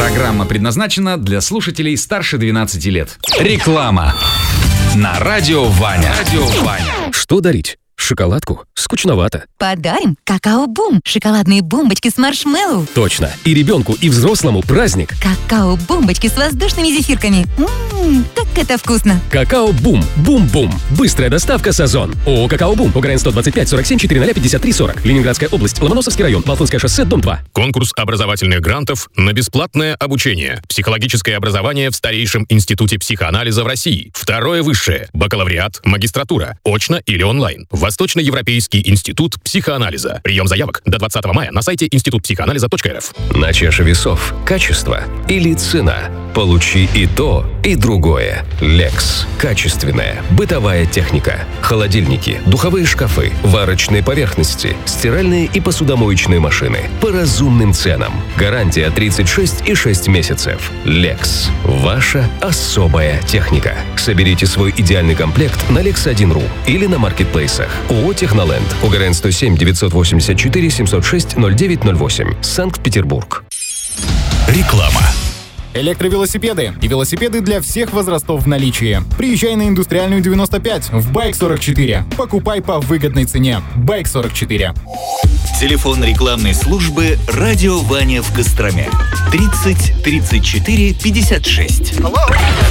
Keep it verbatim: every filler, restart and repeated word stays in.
Программа предназначена для слушателей старше двенадцати лет. Реклама на Радио Ваня. Радио Ваня. Что дарить? Шоколадку? Скучновато. Подарим какао-бум. Шоколадные бомбочки с маршмеллоу. Точно. И ребенку, и взрослому праздник. Какао-бомбочки с воздушными зефирками. Ммм, как это вкусно. Какао-бум. Бум-бум. Быстрая доставка «Сазон». ООО «Какао-бум». УГРН сто двадцать пять сорок семь четыреста пятьдесят три сорок. Ленинградская область. Ломоносовский район. Болтунское шоссе, дом два. Конкурс образовательных грантов на бесплатное обучение. Психологическое образование в старейшем институте психоанализа в России. Второе высшее. Бакалавриат, магистратура. Очно или онлайн. Восточноевропейский институт психоанализа. Прием заявок до двадцатого мая на сайте институт психоанализа точка эр эф. На чаше весов качество или цена. Получи и то, и другое. Лекс. Качественная бытовая техника. Холодильники, духовые шкафы, варочные поверхности, стиральные и посудомоечные машины. По разумным ценам. Гарантия тридцать шесть и шесть месяцев. Лекс. Ваша особая техника. Соберите свой идеальный комплект на лекс один точка ру или на маркетплейсах. ООО «Техноленд». УГРН сто семь девятьсот восемьдесят четыре семьсот шесть ноль девять ноль восемь. Санкт-Петербург. Реклама. Электровелосипеды и велосипеды для всех возрастов в наличии. Приезжай на Индустриальную девяносто пять в Байк сорок четыре. Покупай по выгодной цене. Байк сорок четыре. Телефон рекламной службы «Радио Ваня» в Костроме. тридцать тридцать четыре пятьдесят шесть.